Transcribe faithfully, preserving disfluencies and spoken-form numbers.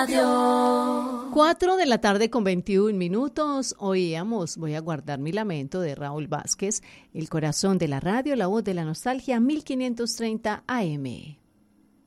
Radio. Cuatro de la tarde con veintiún minutos. Oíamos Voy a guardar mi lamento de Raúl Vázquez, el corazón de la radio, la voz de la nostalgia, mil quinientos treinta A M.